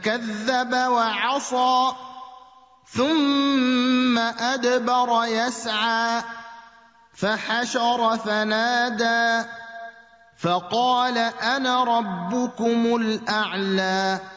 فكذب وعصى ثم أدبر يسعى فحشر فنادى فقال أنا ربكم الأعلى